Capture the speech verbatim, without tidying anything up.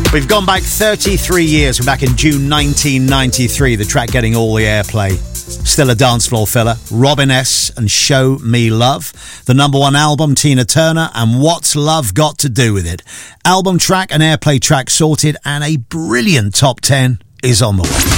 We've gone back thirty-three years. We're back in June nineteen ninety-three. The track getting all the airplay. Still a dance floor filler. Robin S. and Show Me Love. The number one album, Tina Turner, and What's Love Got to Do With It? Album track and airplay track sorted, and a brilliant top ten is on the way.